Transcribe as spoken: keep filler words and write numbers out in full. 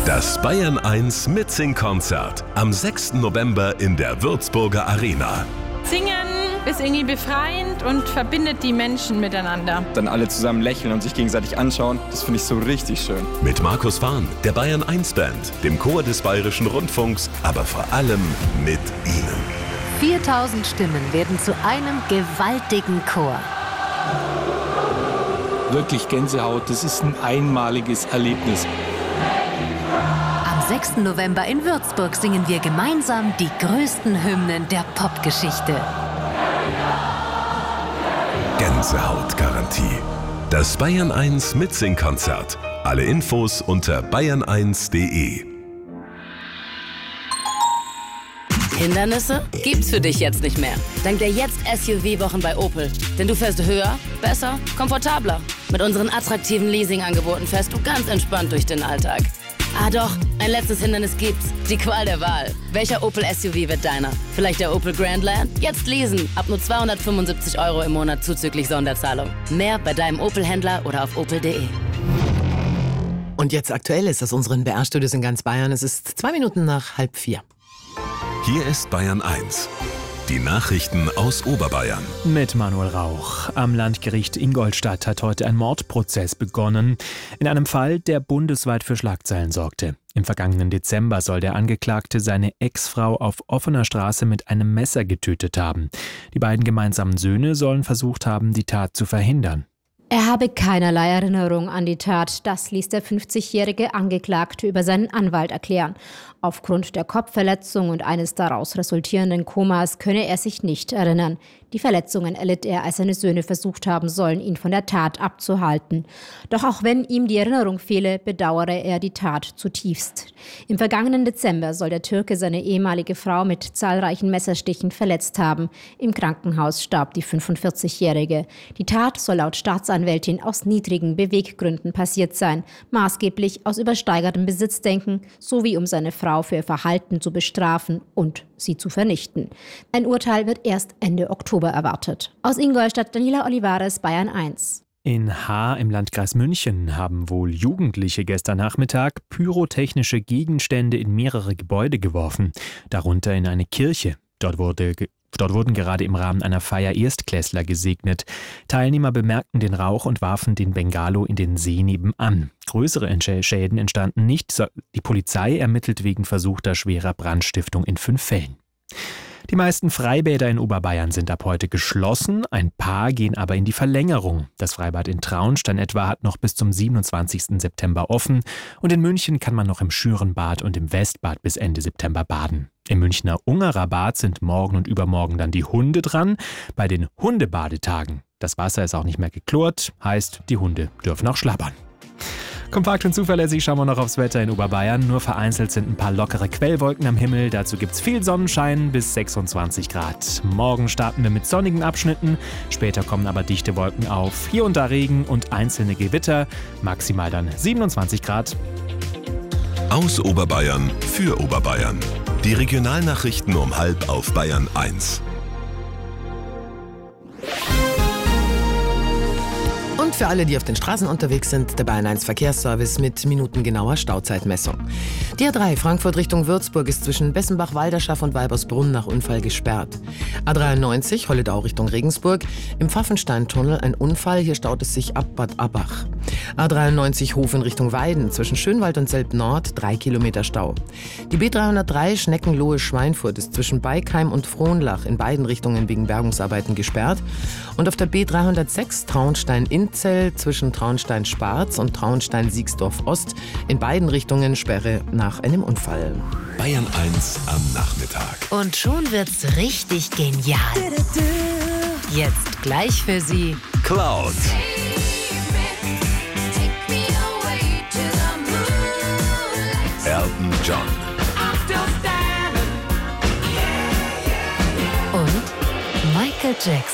Das Bayern eins Mitsing-Konzert am sechsten November in der Würzburger Arena. Singen ist irgendwie befreiend und verbindet die Menschen miteinander. Dann alle zusammen lächeln und sich gegenseitig anschauen, das finde ich so richtig schön. Mit Markus Fahn, der Bayern eins Band, dem Chor des Bayerischen Rundfunks, aber vor allem mit Ihnen. viertausend Stimmen werden zu einem gewaltigen Chor. Wirklich Gänsehaut, das ist ein einmaliges Erlebnis. Am sechsten November in Würzburg singen wir gemeinsam die größten Hymnen der Popgeschichte. Gänsehautgarantie. Das Bayern eins Mitsing-Konzert. Alle Infos unter bayern eins punkt de. Hindernisse gibt's für dich jetzt nicht mehr. Dank der Jetzt-S U V-Wochen bei Opel. Denn du fährst höher, besser, komfortabler. Mit unseren attraktiven Leasing-Angeboten fährst du ganz entspannt durch den Alltag. Ah doch, ein letztes Hindernis gibt's. Die Qual der Wahl. Welcher Opel S U V wird deiner? Vielleicht der Opel Grandland? Jetzt leasen. Ab nur zweihundertfünfundsiebzig Euro im Monat zuzüglich Sonderzahlung. Mehr bei deinem Opel-Händler oder auf opel punkt de. Und jetzt aktuell ist aus unseren B R-Studios in ganz Bayern. Es ist zwei Minuten nach halb vier. Hier ist Bayern eins. Die Nachrichten aus Oberbayern. Mit Manuel Rauch. Am Landgericht Ingolstadt hat heute ein Mordprozess begonnen. In einem Fall, der bundesweit für Schlagzeilen sorgte. Im vergangenen Dezember soll der Angeklagte seine Ex-Frau auf offener Straße mit einem Messer getötet haben. Die beiden gemeinsamen Söhne sollen versucht haben, die Tat zu verhindern. Er habe keinerlei Erinnerung an die Tat. Das ließ der fünfzigjährige Angeklagte über seinen Anwalt erklären. Aufgrund der Kopfverletzung und eines daraus resultierenden Komas könne er sich nicht erinnern. Die Verletzungen erlitt er, als seine Söhne versucht haben sollen, ihn von der Tat abzuhalten. Doch auch wenn ihm die Erinnerung fehle, bedauere er die Tat zutiefst. Im vergangenen Dezember soll der Türke seine ehemalige Frau mit zahlreichen Messerstichen verletzt haben. Im Krankenhaus starb die fünfundvierzigjährige. Die Tat soll laut Staatsanwältin aus niedrigen Beweggründen passiert sein, maßgeblich aus übersteigertem Besitzdenken sowie um seine Frau für ihr Verhalten zu bestrafen und sie zu vernichten. Ein Urteil wird erst Ende Oktober erwartet. Aus Ingolstadt, Daniela Olivares, Bayern eins. In Haar im Landkreis München haben wohl Jugendliche gestern Nachmittag pyrotechnische Gegenstände in mehrere Gebäude geworfen, darunter in eine Kirche. Dort wurde ge- Dort wurden gerade im Rahmen einer Feier Erstklässler gesegnet. Teilnehmer bemerkten den Rauch und warfen den Bengalo in den See nebenan. Größere Schäden entstanden nicht. Die Polizei ermittelt wegen versuchter schwerer Brandstiftung in fünf Fällen. Die meisten Freibäder in Oberbayern sind ab heute geschlossen, ein paar gehen aber in die Verlängerung. Das Freibad in Traunstein etwa hat noch bis zum siebenundzwanzigsten September offen und in München kann man noch im Schürenbad und im Westbad bis Ende September baden. Im Münchner Ungerer Bad sind morgen und übermorgen dann die Hunde dran. Bei den Hundebadetagen, das Wasser ist auch nicht mehr geklort, heißt, die Hunde dürfen auch schlabbern. Kompakt und zuverlässig schauen wir noch aufs Wetter in Oberbayern. Nur vereinzelt sind ein paar lockere Quellwolken am Himmel. Dazu gibt's viel Sonnenschein bis sechsundzwanzig Grad. Morgen starten wir mit sonnigen Abschnitten. Später kommen aber dichte Wolken auf. Hier und da Regen und einzelne Gewitter. Maximal dann siebenundzwanzig Grad. Aus Oberbayern für Oberbayern. Die Regionalnachrichten um halb auf Bayern eins. Und für alle, die auf den Straßen unterwegs sind, der Bayern eins Verkehrsservice mit minutengenauer Stauzeitmessung. Die A drei Frankfurt Richtung Würzburg ist zwischen Bessenbach-Walderschaff und Weibersbrunn nach Unfall gesperrt. A dreiundneunzig Holledau Richtung Regensburg, im Pfaffensteintunnel ein Unfall, hier staut es sich ab Bad Abbach. A dreiundneunzig Hof in Richtung Weiden, zwischen Schönwald und Selb Nord, drei Kilometer Stau. Die B dreihundertdrei Schneckenlohe-Schweinfurt ist zwischen Beikheim und Frohnlach in beiden Richtungen wegen Bergungsarbeiten gesperrt. Und auf der B dreihundertsechs Traunstein-Inzell zwischen Traunstein-Sparz und Traunstein-Siegsdorf-Ost in beiden Richtungen Sperre nach einem Unfall. Bayern eins am Nachmittag. Und schon wird's richtig genial. Jetzt gleich für Sie Cloud. Elton John. und Michael Jackson.